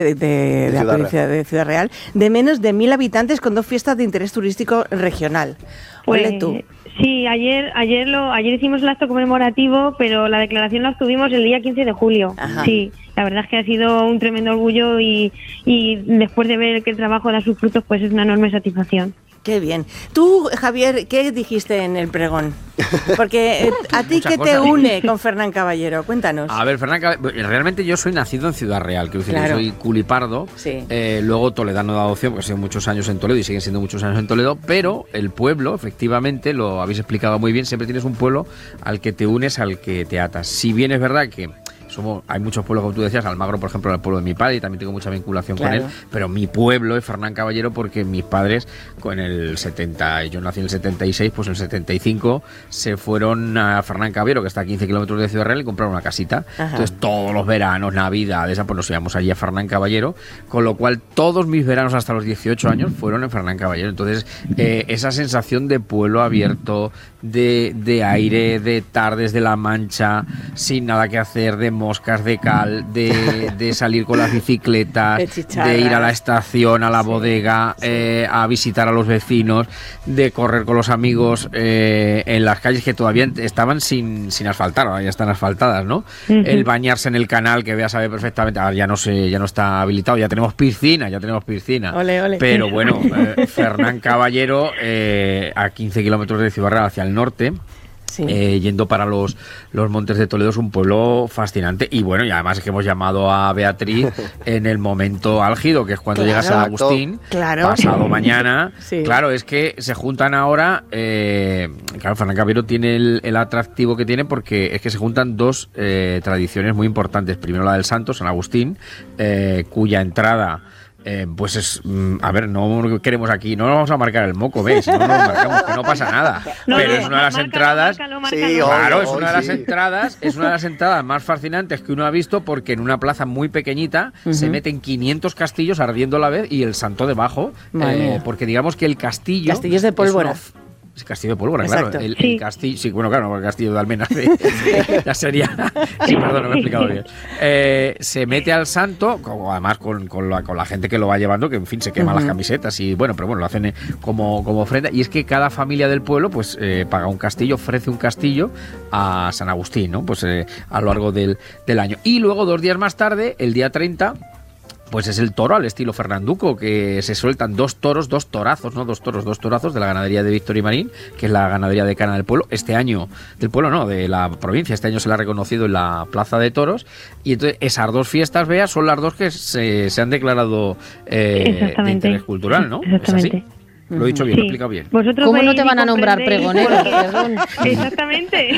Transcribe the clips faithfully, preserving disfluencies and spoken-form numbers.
de, de, de la provincia de Ciudad Real, de menos de mil habitantes con dos fiestas de interés turístico regional. Pues, Ole tú. Sí, ayer ayer lo ayer hicimos el acto conmemorativo, pero la declaración la obtuvimos el día quince de julio. Ajá. Sí, la verdad es que ha sido un tremendo orgullo y, y después de ver que el trabajo da sus frutos, pues es una enorme satisfacción. Qué bien. Tú, Javier, ¿qué dijiste en el pregón? Porque eh, a ti, ¿qué te une con Fernán Caballero? Cuéntanos. A ver, Fernán Caballero, realmente yo soy nacido en Ciudad Real, quiero decir, Claro. yo soy culipardo, Sí. eh, luego toledano de adopción, porque he sido muchos años en Toledo y siguen siendo muchos años en Toledo, pero el pueblo, efectivamente, lo habéis explicado muy bien, siempre tienes un pueblo al que te unes, al que te atas. Si bien es verdad que somos, hay muchos pueblos, como tú decías, Almagro, por ejemplo, era el pueblo de mi padre, y también tengo mucha vinculación Claro. con él, pero mi pueblo es Fernán Caballero porque mis padres, con el setenta, yo nací en el setenta y seis, pues en el setenta y cinco se fueron a Fernán Caballero, que está a quince kilómetros de Ciudad Real, y compraron una casita. Ajá. Entonces todos los veranos, navidades, pues nos íbamos allí a Fernán Caballero, con lo cual todos mis veranos hasta los dieciocho años fueron en Fernán Caballero. Entonces eh, esa sensación de pueblo abierto, de, de aire, de tardes de la Mancha, sin nada que hacer, de moscas, de cal, de, de salir con las bicicletas, De de, chicharras. ir a la estación, a la Sí, bodega, sí. eh, a visitar a los vecinos, de correr con los amigos eh, en las calles que todavía estaban sin, sin asfaltar, ahora ya están asfaltadas, ¿no? Uh-huh. El bañarse en el canal, que veas saber perfectamente, ahora ya no sé, ya no está habilitado, ya tenemos piscina, ya tenemos piscina. Ole, ole. Pero bueno, eh, Fernán Caballero, eh, a quince kilómetros de Ciudad Real hacia el norte, Sí. Eh, yendo para los, los Montes de Toledo, es un pueblo fascinante. Y bueno, y además es que hemos llamado a Beatriz en el momento álgido, que es cuando Claro. llegas a Agustín, Claro. pasado mañana. Sí. Claro, es que se juntan ahora, eh, claro, Fernán Caballero tiene el, el atractivo que tiene porque es que se juntan dos eh, tradiciones muy importantes. Primero la del Santo, San Agustín, eh, cuya entrada... Eh, pues es, mm, a ver, no queremos aquí, no nos vamos a marcar el moco, ¿ves? No nos lo marcamos, que no pasa nada. No, pero no, es una de las márcalo, entradas, márcalo, Sí, márcalo. claro, hoy, es una hoy de las sí. entradas, es una de las entradas más fascinantes que uno ha visto porque en una plaza muy pequeñita Ujú. se meten quinientos castillos ardiendo a la vez y el santo debajo, Madre eh, mía. porque digamos que el castillo Castillos de es pólvora. una of- es castillo de pólvora, Exacto. claro. El, Sí. el castillo, sí, bueno, claro, el castillo de Almenas eh, ya sería. Sí, perdón, no me he explicado bien. Eh, se mete al santo, como además con, con, la, con la gente que lo va llevando, que en fin se queman Ujú. las camisetas y bueno, pero bueno, lo hacen eh, como, como ofrenda. Y es que cada familia del pueblo, pues eh, paga un castillo, ofrece un castillo a San Agustín, ¿no? Pues eh, a lo largo del, del año. Y luego, dos días más tarde, el día treinta. Pues es el toro al estilo Fernanduco, que se sueltan dos toros, dos torazos, ¿no? Dos toros, dos torazos de la ganadería de Víctor y Marín, que es la ganadería de Cana del Pueblo. Este año, del pueblo no, de la provincia, este año se la ha reconocido en la Plaza de Toros. Y entonces esas dos fiestas, Bea, son las dos que se, se han declarado eh, de Exactamente. interés cultural, ¿no? Exactamente. ¿Es así? Lo he dicho bien, Sí. lo he explicado bien. Vosotros ¿Cómo no veis te y van a nombrar comprendéis pregonero? porque- Exactamente.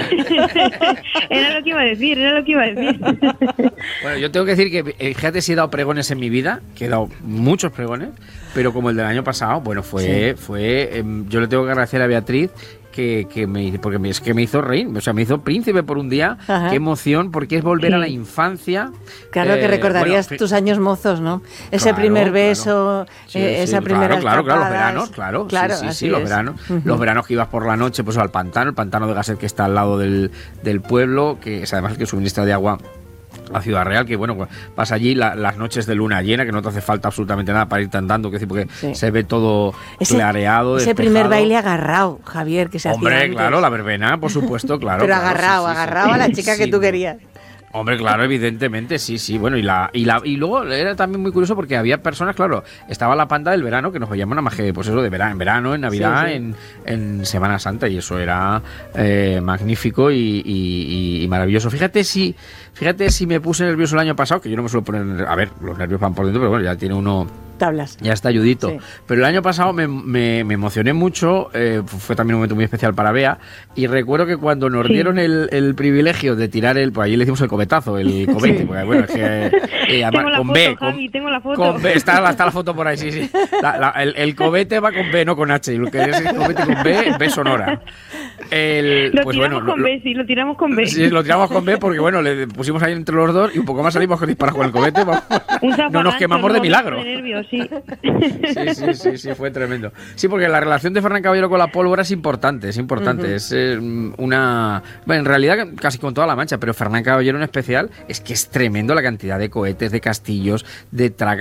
Era lo que iba a decir, era lo que iba a decir. Bueno, yo tengo que decir que, eh, fíjate si he dado pregones en mi vida, que he dado muchos pregones, pero como el del año pasado, bueno, fue, fue eh, yo le tengo que agradecer a Beatriz que, que me porque me, es que me hizo reír, o sea, me hizo príncipe por un día. Ajá. Qué emoción, porque es volver Sí. a la infancia. Claro que Eh, recordarías bueno, tus años mozos, ¿no? Ese Claro, primer claro. beso, Sí, eh, sí, esa primera claro, claro, claro, los escapada, veranos, es- claro, claro, sí, sí, así sí, los es. veranos, Ujú. los veranos que ibas por la noche, pues al pantano, el pantano de Gasset que está al lado del, del pueblo, que es además el que suministra de agua a Ciudad Real, que bueno, vas allí la- las noches de luna llena, que no te hace falta absolutamente nada para ir andando, que decir, porque Sí. se ve todo Ese, clareado, ese despejado. primer baile agarrado, Javier, que se hacía Hombre, antes. claro, la verbena, por supuesto, claro. Pero claro, agarrado, sí, sí, sí. agarrado a la chica que Sí, tú querías. Hombre, claro, evidentemente, sí, sí. Bueno, y la y la y luego era también muy curioso porque había personas, claro, estaba la panda del verano que nos veíamos nada más que, pues eso, de verano, en verano, en Navidad, Sí, sí. En, en Semana Santa, y eso era eh, magnífico y, y- y- y maravilloso. Fíjate si, fíjate si me puse nervioso el año pasado, que yo no me suelo poner, a ver, los nervios van por dentro, pero bueno, ya tiene uno. Tablas. Ya está ayudito. Sí. Pero el año pasado me, me- me emocioné mucho, eh, fue también un momento muy especial para Bea, y recuerdo que cuando nos Sí. dieron el, el privilegio de tirar el, pues allí le hicimos el cobetazo, el cobete, porque bueno, es que eh, además, Tengo la con foto, B, con, Javi, tengo la foto. con B, está, la- está la foto por ahí, sí, sí. La- la- el, el cobete va con B, no con H, y lo que es el cobete con B, B sonora. El, Lo pues tiramos bueno, con lo- B, sí, lo tiramos con B. Sí, lo tiramos con B porque, bueno, le pusimos ahí entre los dos y un poco más salimos con disparar con el cobete. Vamos. Un No nos zafarrancho, quemamos un de momento milagro. de nervios, sí. Sí, sí, sí, sí, fue tremendo. Sí, porque la relación de Fernán Caballero con la pólvora es importante, es importante. Ujú. Es eh, una... Bueno, en realidad casi con toda la Mancha, pero Fernán Caballero en especial es que es tremendo la cantidad de cohetes, de castillos, de tragas.